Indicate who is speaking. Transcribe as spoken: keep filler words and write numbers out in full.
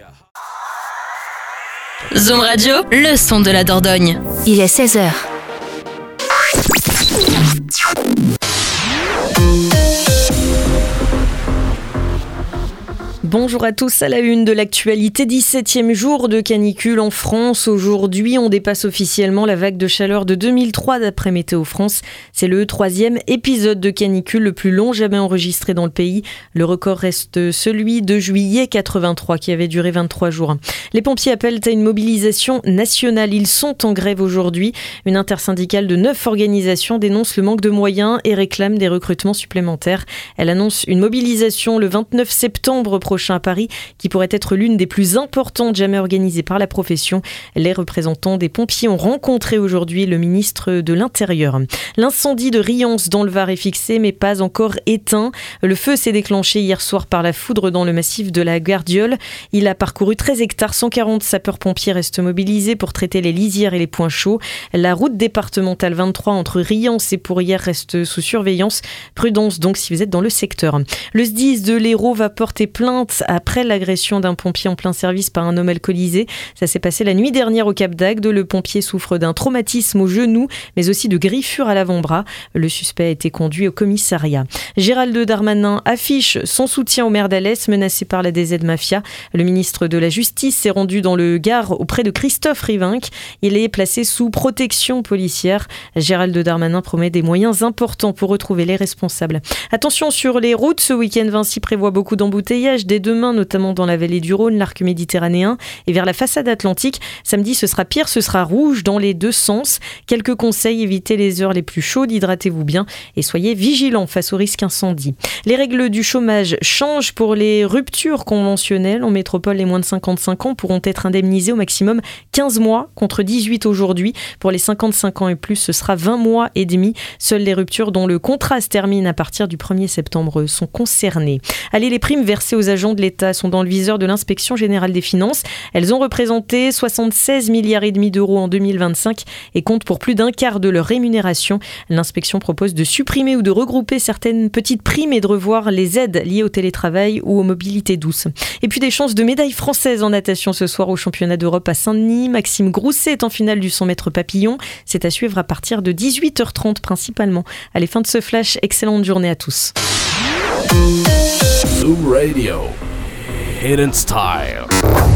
Speaker 1: Zoom Radio, le son de la Dordogne.
Speaker 2: Il est seize heures.
Speaker 3: Bonjour à tous, à la une de l'actualité, dix-septième jour de canicule en France. Aujourd'hui, on dépasse officiellement la vague de chaleur de deux mille trois d'après Météo France. C'est le troisième épisode de canicule le plus long jamais enregistré dans le pays. Le record reste celui de juillet quatre-vingt-trois qui avait duré vingt-trois jours. Les pompiers appellent à une mobilisation nationale. Ils sont en grève aujourd'hui. Une intersyndicale de neuf organisations dénonce le manque de moyens et réclame des recrutements supplémentaires. Elle annonce une mobilisation le vingt-neuf septembre prochain à Paris, qui pourrait être l'une des plus importantes jamais organisées par la profession. Les représentants des pompiers ont rencontré aujourd'hui le ministre de l'Intérieur. L'incendie de Riance dans le Var est fixé, mais pas encore éteint. Le feu s'est déclenché hier soir par la foudre dans le massif de la Gardiole. Il a parcouru treize hectares, cent quarante sapeurs-pompiers restent mobilisés pour traiter les lisières et les points chauds. La route départementale vingt-trois entre Riance et Pourrières reste sous surveillance. Prudence donc si vous êtes dans le secteur. Le S D I S de l'Hérault va porter plainte après l'agression d'un pompier en plein service par un homme alcoolisé. Ça s'est passé la nuit dernière au Cap d'Agde. Le pompier souffre d'un traumatisme au genou, mais aussi de griffures à l'avant-bras. Le suspect a été conduit au commissariat. Gérald Darmanin affiche son soutien au maire d'Alès, menacé par la D Z Mafia. Le ministre de la Justice s'est rendu dans le Gard auprès de Christophe Rivinc. Il est placé sous protection policière. Gérald Darmanin promet des moyens importants pour retrouver les responsables. Attention sur les routes, ce week-end Vinci prévoit beaucoup d'embouteillages dès demain, notamment dans la vallée du Rhône, l'arc méditerranéen et vers la façade atlantique. Samedi, ce sera pire, ce sera rouge dans les deux sens. Quelques conseils, évitez les heures les plus chaudes, hydratez-vous bien et soyez vigilants face au risque incendie. Les règles du chômage changent pour les ruptures conventionnelles. En métropole, les moins de cinquante-cinq ans pourront être indemnisés au maximum quinze mois contre dix-huit aujourd'hui. Pour les cinquante-cinq ans et plus, ce sera vingt mois et demi. Seules les ruptures dont le contrat se termine à partir du premier septembre sont concernées. Allez, les primes versées aux agents de l'État sont dans le viseur de l'inspection générale des finances. Elles ont représenté soixante-seize milliards et demi d'euros en deux mille vingt-cinq et comptent pour plus d'un quart de leur rémunération. L'inspection propose de supprimer ou de regrouper certaines petites primes et de revoir les aides liées au télétravail ou aux mobilités douces. Et puis des chances de médaille française en natation ce soir au championnat d'Europe à Saint-Denis. Maxime Grousset est en finale du cent mètres papillon. C'est à suivre à partir de dix-huit heures trente principalement. Allez, fin de ce flash. Excellente journée à tous.
Speaker 4: Zoom Radio, Hidden Style.